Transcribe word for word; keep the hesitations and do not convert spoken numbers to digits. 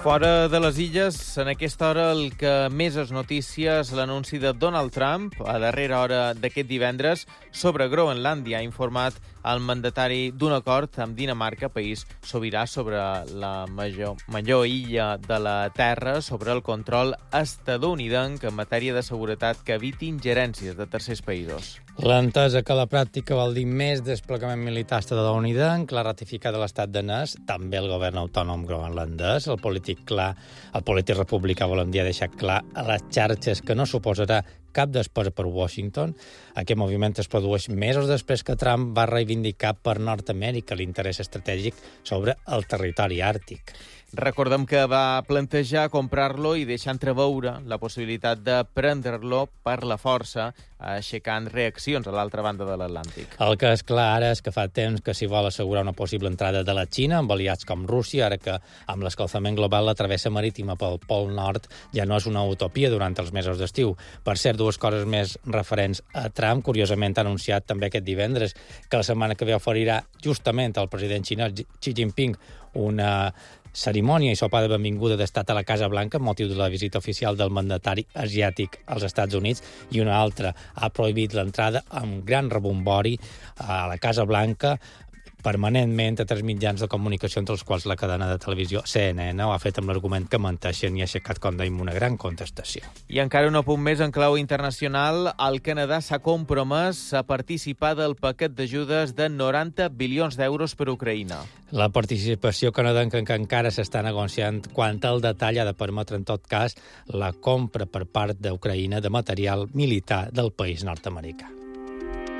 Fora de les illes, en aquesta hora el que més es notícia és l'anunci de Donald Trump a darrera hora d'aquest divendres sobre Groenlàndia. Ha informat el mandatari d'un acord amb Dinamarca, país sobirà sobre la major, major illa de la Terra, sobre el control estatunidenc en matèria de seguretat que eviti ingerències de tercers països. L'entesa que a la pràctica vol dir més desplegament militar estatunidenc, la ratificada l'estat danès, també el govern autònom groenlandès, el polític clar, el polític republicà, volem dir, ha deixat clar a les xarxes que no suposarà cap despesa per Washington. Aquest moviment es produeix mesos després que Trump va reivindicar per Nord-Amèrica l'interès estratègic sobre el territori àrtic. Recordem que va plantejar comprar-lo i deixar entreveure la possibilitat de prendre-lo per la força, aixecant reaccions a l'altra banda de l'Atlàntic. El que és clar ara és que fa temps que s'hi vol assegurar una possible entrada de la Xina amb aliats com Rússia, ara que amb l'escalfament global la travessa marítima pel Pol Nord ja no és una utopia durant els mesos d'estiu. Per cert, dues coses més referents a Trump. Curiosament ha anunciat també aquest divendres que la setmana que ve oferirà justament al president xinès Xi Jinping una cerimònia i sopar de benvinguda d'estat a la Casa Blanca amb motiu de la visita oficial del mandatari asiàtic als Estats Units, i una altra ha prohibit l'entrada amb gran rebombori a la Casa Blanca permanentment a tres mitjans de comunicació, entre els quals la cadena de televisió C N N ho ha fet amb l'argument que menteixen i ha aixecat, com dèiem, una gran contestació. I encara un apunt més en clau internacional. El Canadà s'ha compromès a participar del paquet d'ajudes de noranta bilions d'euros per a Ucraïna. La participació canadenca que encara s'està negociant quant al detall ha de permetre, en tot cas, la compra per part d'Ucraïna de material militar del país nord-americà.